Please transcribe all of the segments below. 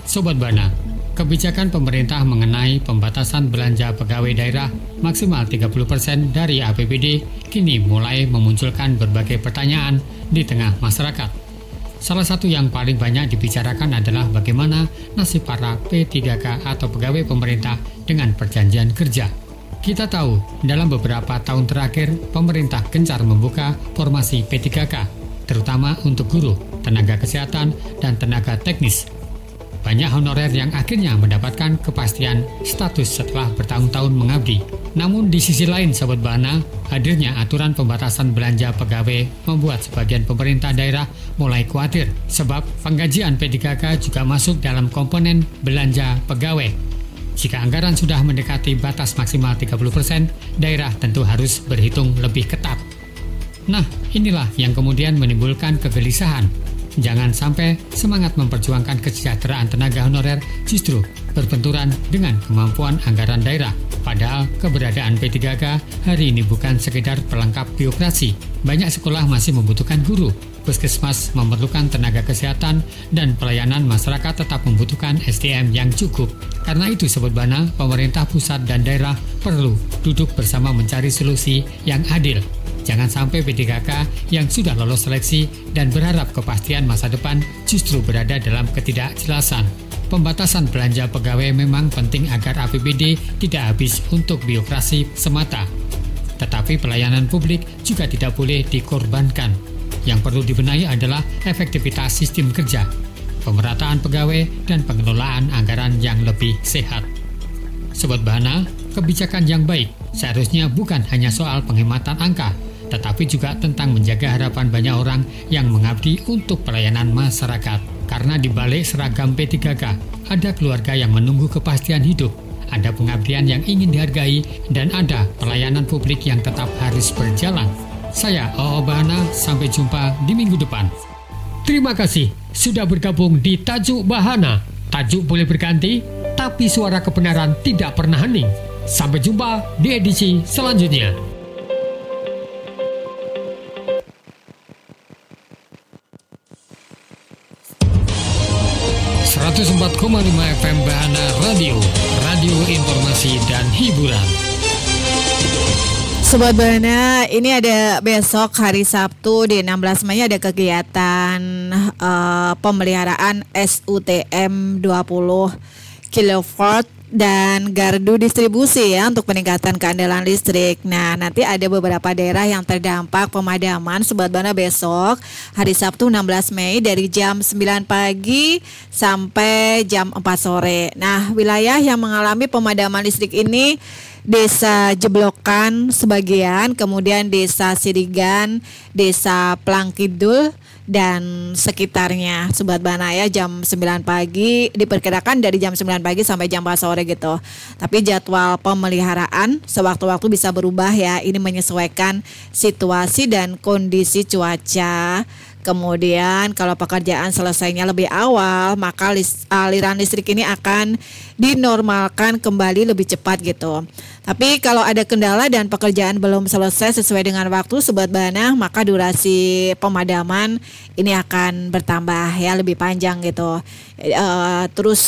Sobat Bana, kebijakan pemerintah mengenai pembatasan belanja pegawai daerah maksimal 30% dari APBD kini mulai memunculkan berbagai pertanyaan di tengah masyarakat. Salah satu yang paling banyak dibicarakan adalah bagaimana nasib para P3K atau pegawai pemerintah dengan perjanjian kerja. Kita tahu, dalam beberapa tahun terakhir, pemerintah gencar membuka formasi P3K, terutama untuk guru, tenaga kesehatan, dan tenaga teknis. Banyak honorer yang akhirnya mendapatkan kepastian status setelah bertahun-tahun mengabdi. Namun di sisi lain, Sobat Bana, hadirnya aturan pembatasan belanja pegawai membuat sebagian pemerintah daerah mulai khawatir sebab penggajian P3K juga masuk dalam komponen belanja pegawai. Jika anggaran sudah mendekati batas maksimal 30%, daerah tentu harus berhitung lebih ketat. Nah, inilah yang kemudian menimbulkan kegelisahan. Jangan sampai semangat memperjuangkan kesejahteraan tenaga honorer justru berbenturan dengan kemampuan anggaran daerah. Padahal keberadaan P3K hari ini bukan sekedar pelengkap birokrasi. Banyak sekolah masih membutuhkan guru, puskesmas memerlukan tenaga kesehatan, dan pelayanan masyarakat tetap membutuhkan SDM yang cukup. Karena itu, Sobat Bana, pemerintah pusat dan daerah perlu duduk bersama mencari solusi yang adil. Jangan sampai P3K yang sudah lolos seleksi dan berharap kepastian masa depan justru berada dalam ketidakjelasan. Pembatasan belanja pegawai memang penting agar APBD tidak habis untuk birokrasi semata. Tetapi pelayanan publik juga tidak boleh dikorbankan. Yang perlu dibenahi adalah efektivitas sistem kerja, pemerataan pegawai, dan pengelolaan anggaran yang lebih sehat. Sobat Bana, kebijakan yang baik seharusnya bukan hanya soal penghematan angka, tetapi juga tentang menjaga harapan banyak orang yang mengabdi untuk pelayanan masyarakat. Karena di balik seragam P3K, ada keluarga yang menunggu kepastian hidup, ada pengabdian yang ingin dihargai, dan ada pelayanan publik yang tetap harus berjalan. Saya O.O. Bahana, sampai jumpa di minggu depan. Terima kasih sudah bergabung di Tajuk Bahana. Tajuk boleh berganti, tapi suara kebenaran tidak pernah hening. Sampai jumpa di edisi selanjutnya. 104,5 FM Bahana Radio, radio informasi dan hiburan. Sobat Bahana, ini ada besok hari Sabtu di 16 Mei ada kegiatan pemeliharaan SUTM 20 kV dan gardu distribusi ya untuk peningkatan keandalan listrik. Nah, nanti ada beberapa daerah yang terdampak pemadaman Sobat Bahana besok hari Sabtu 16 Mei dari jam 9 pagi sampai jam 4 sore. Nah, wilayah yang mengalami pemadaman listrik ini Desa Jeblokan sebagian, kemudian Desa Sirigan, Desa Plangkidul, dan sekitarnya. Sobat Bahana ya, jam 9 pagi diperkirakan dari jam 9 pagi sampai jam 4 sore gitu. Tapi jadwal pemeliharaan sewaktu-waktu bisa berubah ya. Ini menyesuaikan situasi dan kondisi cuaca. Kemudian kalau pekerjaan selesainya lebih awal, maka aliran listrik ini akan dinormalkan kembali lebih cepat gitu. Tapi kalau ada kendala dan pekerjaan belum selesai sesuai dengan waktu Sobat Bahana, maka durasi pemadaman ini akan bertambah ya, lebih panjang gitu. Terus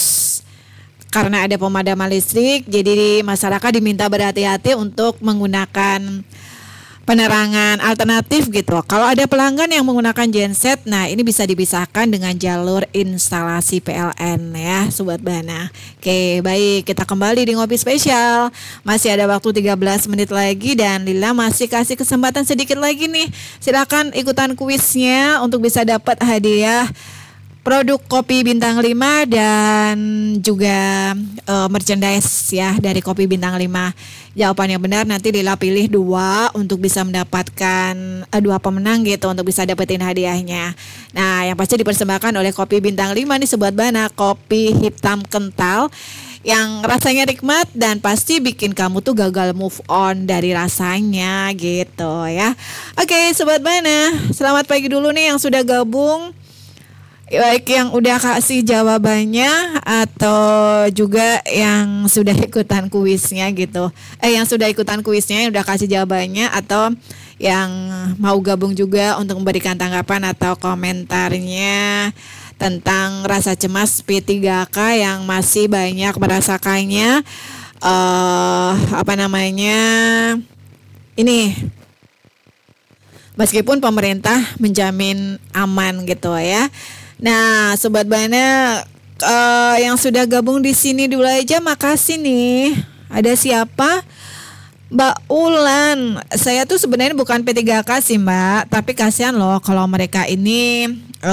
karena ada pemadaman listrik, jadi masyarakat diminta berhati-hati untuk menggunakan penerangan alternatif gitu. Kalau ada pelanggan yang menggunakan genset, nah ini bisa dipisahkan dengan jalur instalasi PLN ya Sobat Bahana. Oke, baik, kita kembali di Ngopi Spesial. Masih ada waktu 13 menit lagi dan Lila masih kasih kesempatan sedikit lagi nih. Silakan ikutan kuisnya untuk bisa dapat hadiah produk Kopi Bintang 5 dan juga merchandise ya dari Kopi Bintang 5. Jawaban yang benar nanti Lila pilih 2 untuk bisa mendapatkan 2 pemenang gitu untuk bisa dapetin hadiahnya. Nah, yang pasti dipersembahkan oleh Kopi Bintang 5 nih Sobat Bahana, kopi hitam kental yang rasanya nikmat dan pasti bikin kamu tuh gagal move on dari rasanya gitu ya. Oke, Sobat Bahana, selamat pagi dulu nih yang sudah gabung. Baik yang udah kasih jawabannya atau juga yang sudah ikutan kuisnya gitu. Yang sudah ikutan kuisnya yang udah kasih jawabannya atau yang mau gabung juga untuk memberikan tanggapan atau komentarnya tentang rasa cemas P3K yang masih banyak merasakannya. Apa namanya? Ini meskipun pemerintah menjamin aman gitu ya. Nah, Sobat Bana yang sudah gabung di sini dulu aja, makasih nih. Ada siapa? Mbak Ulan. Saya tuh sebenarnya bukan P3K sih Mbak, tapi kasihan loh kalau mereka ini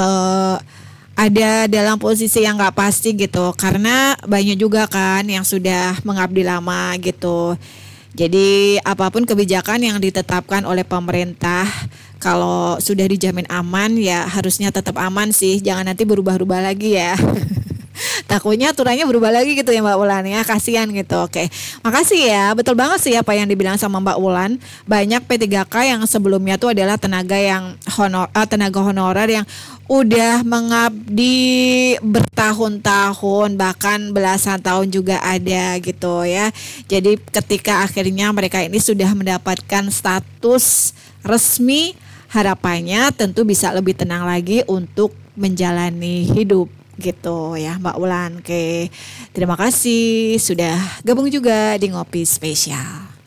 ada dalam posisi yang nggak pasti gitu, karena banyak juga kan yang sudah mengabdi lama gitu. Jadi apapun kebijakan yang ditetapkan oleh pemerintah, kalau sudah dijamin aman ya harusnya tetap aman sih, jangan nanti berubah-ubah lagi ya. Takutnya aturannya berubah lagi gitu ya Mbak Ulan ya, kasihan gitu. Oke, makasih ya, betul banget sih apa yang dibilang sama Mbak Ulan. Banyak P3K yang sebelumnya tuh adalah tenaga honorer yang udah mengabdi bertahun-tahun, bahkan belasan tahun juga ada gitu ya. Jadi ketika akhirnya mereka ini sudah mendapatkan status resmi, harapannya tentu bisa lebih tenang lagi untuk menjalani hidup gitu ya Mbak Ulan. Oke, terima kasih sudah gabung juga di Ngopi Spesial.